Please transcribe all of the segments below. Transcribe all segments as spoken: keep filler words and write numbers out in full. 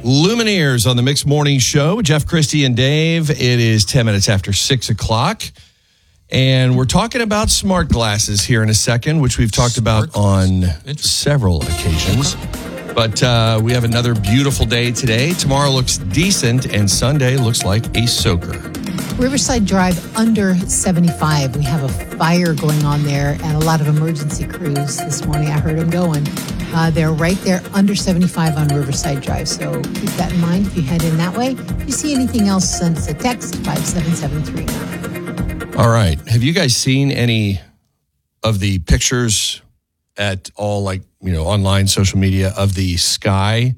Lumineers on the Mixed Morning Show. Jeff, Christy, and Dave. It is ten minutes after six o'clock. And we're talking about smart glasses here in a second, which we've talked about on several occasions. But uh, we have another beautiful day today. Tomorrow looks decent, and Sunday looks like a soaker. Riverside Drive under seventy-five. We have a fire going on there and a lot of emergency crews this morning. I heard them going. Uh, they're right there under seventy-five on Riverside Drive. So keep that in mind if you head in that way. If you see anything else, send us a text, five seven seven three nine. All right. Have you guys seen any of the pictures at all, like, you know, online social media of the sky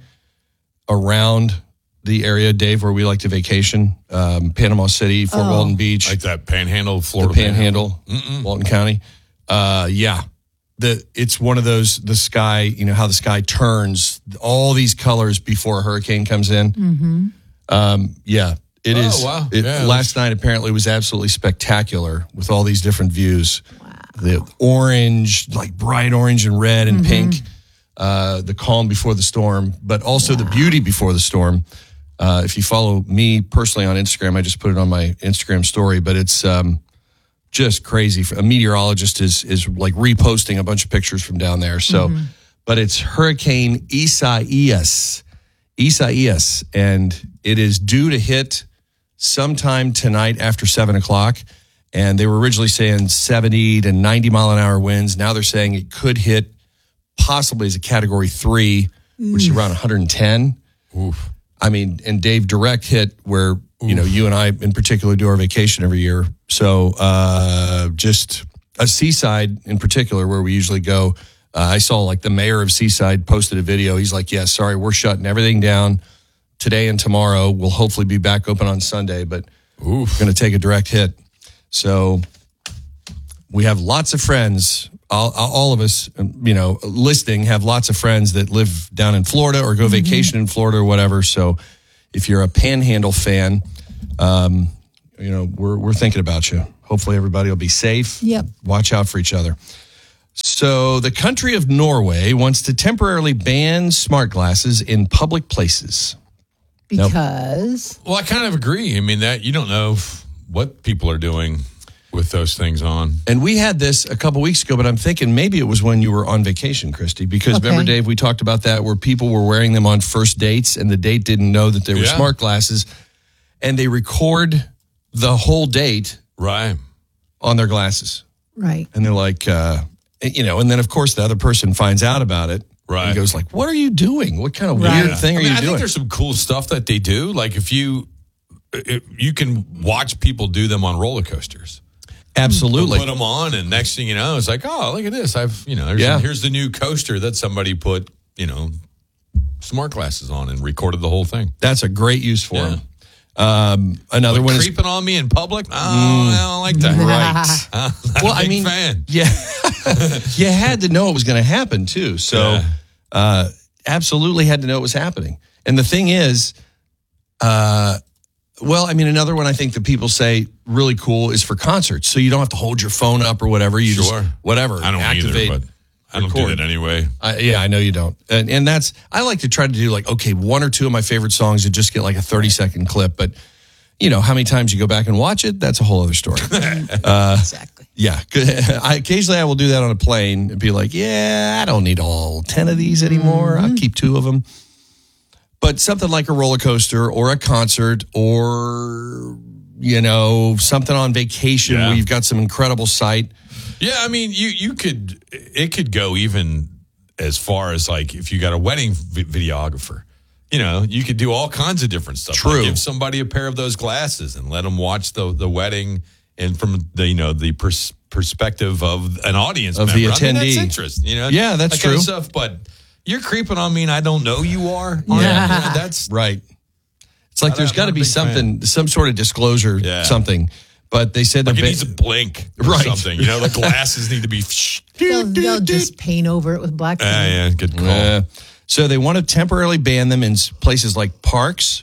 around the area, Dave, where we like to vacation? Um, Panama City, Fort Oh. Walton Beach. Like that Panhandle, Florida. The Panhandle, Panhandle Walton County. Uh, yeah. The, it's one of those, the sky, you know, how the sky turns, all these colors before a hurricane comes in. Mm-hmm. Um, yeah, it Oh, is. wow. It, Yeah, last night apparently was absolutely spectacular with all these different views. Wow. The orange, like bright orange and red and mm-hmm. pink, uh, the calm before the storm, but also wow. the beauty before the storm. Uh, if you follow me personally on Instagram, I just put it on my Instagram story, but it's um, just crazy. A meteorologist is is like reposting a bunch of pictures from down there. So, mm-hmm. but it's Hurricane Isaias, Isaias, and it is due to hit sometime tonight after seven o'clock. And they were originally saying seventy to ninety mile an hour winds. Now they're saying it could hit possibly as a category three, Oof. which is around one hundred ten. Oof. I mean, and Dave, direct hit where, Oof. you know, you and I in particular do our vacation every year. So uh, just a Seaside in particular where we usually go. Uh, I saw like the mayor of Seaside posted a video. He's like, yeah, sorry, we're shutting everything down today and tomorrow. We'll hopefully be back open on Sunday, but Oof. we're going to take a direct hit. So we have lots of friends. All, all of us, you know, listening, have lots of friends that live down in Florida or go mm-hmm. vacation in Florida or whatever. So if you're a Panhandle fan, um, you know, we're we're thinking about you. Hopefully everybody will be safe. Yep. Watch out for each other. So the country of Norway wants to temporarily ban smart glasses in public places. Because? Nope. Well, I kind of agree. I mean, that you don't know what people are doing with those things on. And we had this a couple weeks ago, but I'm thinking maybe it was when you were on vacation, Christy, because okay. remember, Dave, we talked about that where people were wearing them on first dates and the date didn't know that they were yeah. smart glasses, and they record the whole date right on their glasses. Right. And they're like, uh, you know, and then, of course, the other person finds out about it. Right. And goes like, what are you doing? What kind of right. weird thing I are mean, you I doing? I think there's some cool stuff that they do. Like if you, if you can watch people do them on roller coasters. Absolutely. They'll put them on, and next thing you know, it's like, oh, look at this. I've, you know, here's, yeah. here's the new coaster that somebody put, you know, smart glasses on and recorded the whole thing. That's a great use for yeah. them. Um, another but one creeping is creeping on me in public. Oh, mm, I don't like that. Right. I'm not well, a big I mean, fan. yeah, you had to know it was going to happen too. So, yeah. uh, absolutely had to know it was happening. And the thing is, uh. Well, I mean, another one I think that people say really cool is for concerts. So you don't have to hold your phone up or whatever. You sure. just, whatever. I don't activate, either, but I don't record. do that anyway. I, yeah, I know you don't. And, and that's, I like to try to do like, okay, one or two of my favorite songs and just get like a thirty second clip. But, you know, how many times you go back and watch it, that's a whole other story. uh, exactly. Yeah. I, occasionally I will do that on a plane and be like, yeah, I don't need all ten of these anymore. Mm-hmm. I'll keep two of them. But something like a roller coaster or a concert or, you know, something on vacation yeah. where you've got some incredible sight. Yeah, I mean, you, you could, it could go even as far as like if you got a wedding v- videographer, you know, you could do all kinds of different stuff. True. Like give somebody a pair of those glasses and let them watch the, the wedding and from the, you know, the pers- perspective of an audience of member. the attendee. I mean, that's interest, you know? Yeah, that's that true. Kind of stuff, but you're creeping on me and I don't know you are. Yeah. yeah that's right. It's like I, there's got to be something, fan. some sort of disclosure, yeah. something. But they said like it ba- needs to blink or right. something. You know, the glasses need to be. they'll, they'll just paint over it with black. Uh, yeah, good call. Uh, so they want to temporarily ban them in places like parks,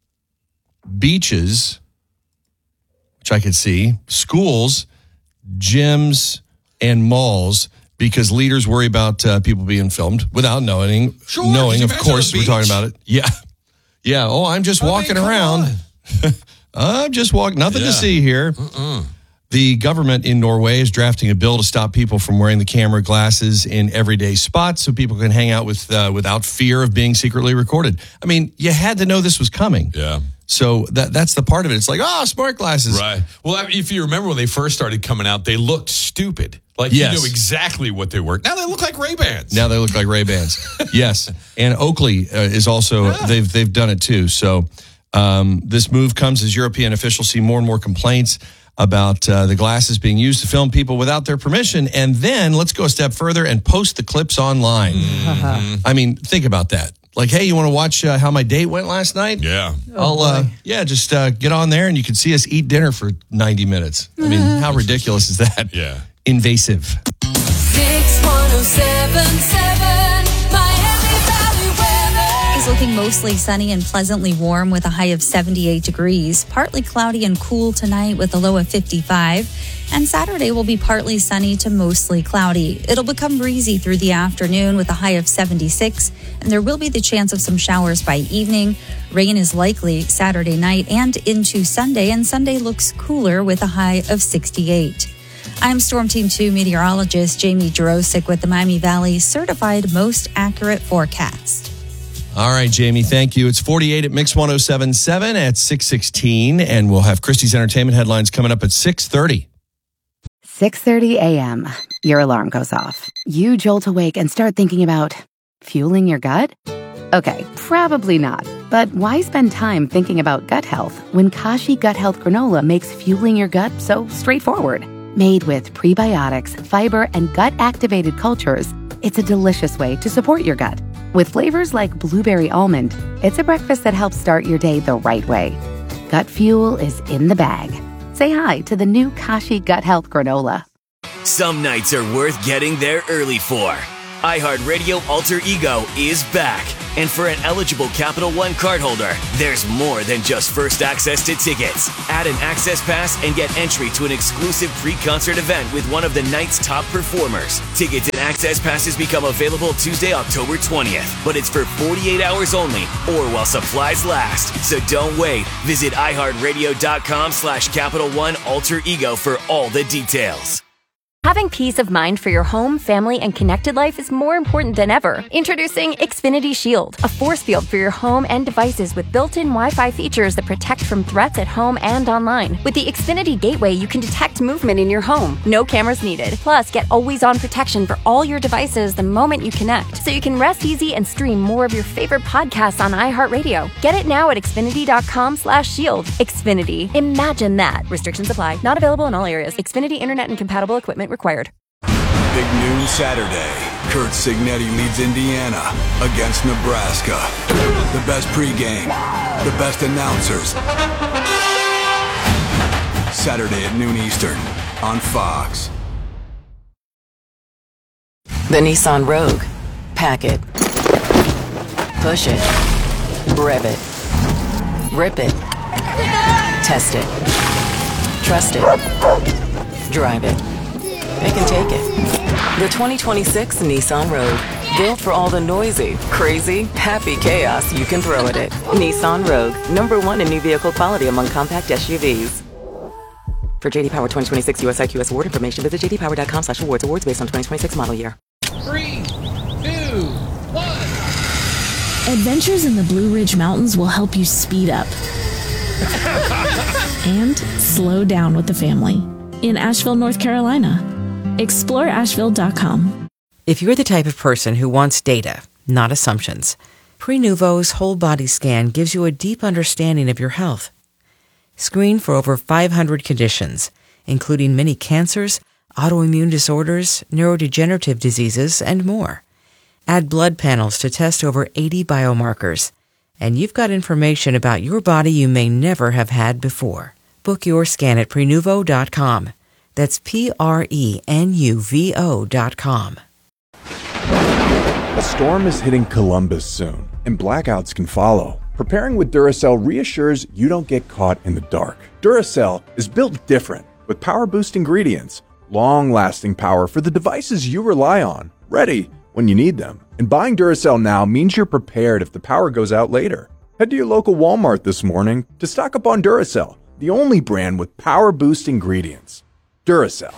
beaches, which I could see, schools, gyms, and malls. Because leaders worry about uh, people being filmed without knowing, sure, knowing, of imagine course, a we're talking about it. Yeah. Yeah. Oh, I'm just I mean, walking come around. I'm just walking. Nothing Yeah. to see here. Uh-uh. The government in Norway is drafting a bill to stop people from wearing the camera glasses in everyday spots so people can hang out with uh, without fear of being secretly recorded. I mean, you had to know this was coming. Yeah. So that that's the part of it. It's like, oh, smart glasses. Right. Well, I mean, if you remember when they first started coming out, they looked stupid. Like Yes. you knew exactly what they were. Now they look like Ray-Bans. Now they look like Ray-Bans. Yes. And Oakley uh, is also, Yeah. they've they've done it too. So um, this move comes as European officials see more and more complaints about uh, the glasses being used to film people without their permission. And then let's go a step further and post the clips online. Mm-hmm. I mean, think about that. Like, hey, you want to watch uh, how my date went last night? Yeah. I'll, uh, yeah, just uh, get on there and you can see us eat dinner for ninety minutes. I mean, how ridiculous is that? Yeah. Invasive. Six one oh seven seven Miami Valley weather. It's looking mostly sunny and pleasantly warm with a high of seventy-eight degrees. Partly cloudy and cool tonight with a low of fifty-five. And Saturday will be partly sunny to mostly cloudy. It'll become breezy through the afternoon with a high of seventy-six. And there will be the chance of some showers by evening. Rain is likely Saturday night and into Sunday. And Sunday looks cooler with a high of sixty-eight. I'm Storm Team two meteorologist Jamie Jarosik with the Miami Valley Certified Most Accurate Forecast. All right, Jamie, thank you. It's forty-eight at Mix one oh seven point seven at six sixteen, and we'll have Christie's Entertainment headlines coming up at six thirty. six thirty a.m. Your alarm goes off. You jolt awake and start thinking about fueling your gut? Okay, probably not. But why spend time thinking about gut health when Kashi Gut Health Granola makes fueling your gut so straightforward? Made with prebiotics, fiber, and gut-activated cultures, it's a delicious way to support your gut. With flavors like blueberry almond, it's a breakfast that helps start your day the right way. Gut fuel is in the bag. Say hi to the new Kashi Gut Health Granola. Some nights are worth getting there early for. iHeartRadio Alter Ego is back. And for an eligible Capital One cardholder, there's more than just first access to tickets. Add an access pass and get entry to an exclusive pre-concert event with one of the night's top performers. Tickets and access passes become available Tuesday, October twentieth. But it's for forty-eight hours only or while supplies last. So don't wait. Visit iHeartRadio.com slash Capital One Alter Ego for all the details. Having peace of mind for your home, family, and connected life is more important than ever. Introducing Xfinity Shield, a force field for your home and devices with built-in Wi-Fi features that protect from threats at home and online. With the Xfinity Gateway, you can detect movement in your home. No cameras needed. Plus, get always-on protection for all your devices the moment you connect, so you can rest easy and stream more of your favorite podcasts on iHeartRadio. Get it now at Xfinity.com slash shield. Xfinity. Imagine that. Restrictions apply. Not available in all areas. Xfinity Internet and compatible equipment required. Big noon Saturday. Kurt Signetti leads Indiana against Nebraska. The best pregame, the best announcers. Saturday at noon Eastern on Fox. The Nissan Rogue. Pack it. Push it. Rev it. Rip it. Test it. Trust it. Drive it. It can take it. The twenty twenty-six Nissan Rogue. Built for all the noisy, crazy, happy chaos you can throw at it. Nissan Rogue. Number one in new vehicle quality among compact S U Vs. For J D Power twenty twenty-six U S I Q S award information, visit jdpower.com slash awards. Awards based on twenty twenty-six model year. Three, two, one. Adventures in the Blue Ridge Mountains will help you speed up and slow down with the family in Asheville, North Carolina. Explore Asheville dot com. If you're the type of person who wants data, not assumptions, Prenuvo's whole body scan gives you a deep understanding of your health. Screen for over five hundred conditions, including many cancers, autoimmune disorders, neurodegenerative diseases, and more. Add blood panels to test over eighty biomarkers, and you've got information about your body you may never have had before. Book your scan at Prenuvo dot com. That's P R E N U V O dot com. A storm is hitting Columbus soon, and blackouts can follow. Preparing with Duracell reassures you don't get caught in the dark. Duracell is built different, with power-boost ingredients, long-lasting power for the devices you rely on, ready when you need them. And buying Duracell now means you're prepared if the power goes out later. Head to your local Walmart this morning to stock up on Duracell, the only brand with power-boost ingredients. Duracell.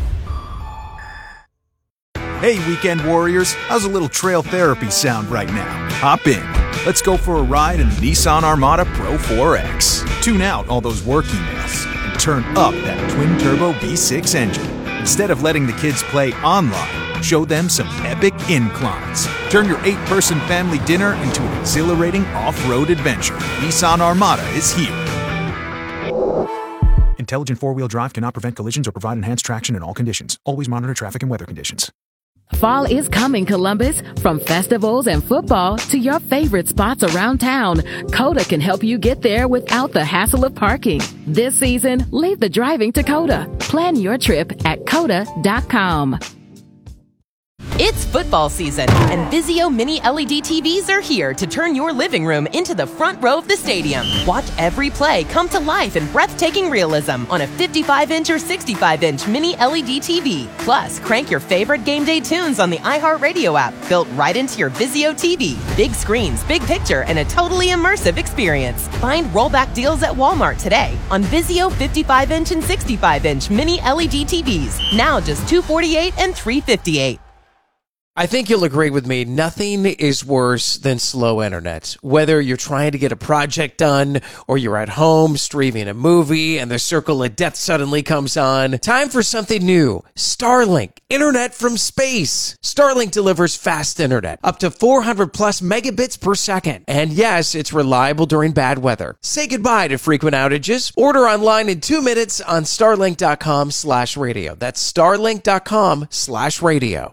Hey, weekend warriors, how's a little trail therapy sound right now? Hop in. Let's go for a ride in the Nissan Armada Pro four X. Tune out all those work emails and turn up that twin-turbo V six engine. Instead of letting the kids play online, show them some epic inclines. Turn your eight-person family dinner into an exhilarating off-road adventure. Nissan Armada is here. Intelligent four-wheel drive cannot prevent collisions or provide enhanced traction in all conditions. Always monitor traffic and weather conditions. Fall is coming, Columbus. From festivals and football to your favorite spots around town, Coda can help you get there without the hassle of parking. This season, leave the driving to Coda. Plan your trip at coda dot com. It's football season, and Vizio Mini L E D T Vs are here to turn your living room into the front row of the stadium. Watch every play come to life in breathtaking realism on a fifty-five inch or sixty-five inch Mini L E D T V. Plus, crank your favorite game day tunes on the iHeartRadio app, built right into your Vizio T V. Big screens, big picture, and a totally immersive experience. Find rollback deals at Walmart today on Vizio fifty-five inch and sixty-five inch Mini L E D T Vs. Now just two hundred forty-eight dollars and three hundred fifty-eight dollars. I think you'll agree with me. Nothing is worse than slow internet. Whether you're trying to get a project done or you're at home streaming a movie and the circle of death suddenly comes on, time for something new. Starlink, internet from space. Starlink delivers fast internet, up to four hundred plus megabits per second. And yes, it's reliable during bad weather. Say goodbye to frequent outages. Order online in two minutes on starlink dot com slash radio. That's starlink dot com slash radio.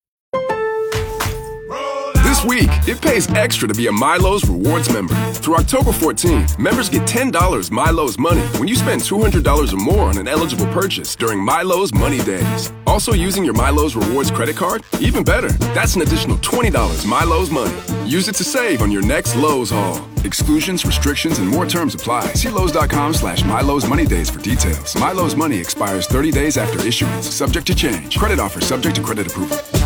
This week, it pays extra to be a Milo's Rewards member. Through October fourteenth, members get ten dollars Milo's Money when you spend two hundred dollars or more on an eligible purchase during Milo's Money Days. Also using your Milo's Rewards credit card? Even better, that's an additional twenty dollars Milo's Money. Use it to save on your next Lowe's haul. Exclusions, restrictions, and more terms apply. See Lowe's dot com slash Milo's Money Days for details. Milo's Money expires thirty days after issuance, subject to change. Credit offer subject to credit approval.